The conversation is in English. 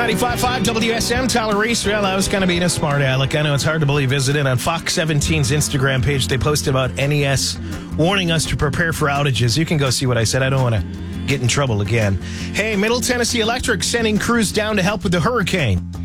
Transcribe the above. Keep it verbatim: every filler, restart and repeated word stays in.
ninety-five point five W S M, Tyler Reese. Well, I was kind of being a smart aleck. I know it's hard to believe, isn't it? On Fox seventeen's Instagram page, they posted about N E S warning us to prepare for outages. You can go see what I said. I don't want to get in trouble again. Hey, Middle Tennessee Electric sending crews down to help with the hurricane.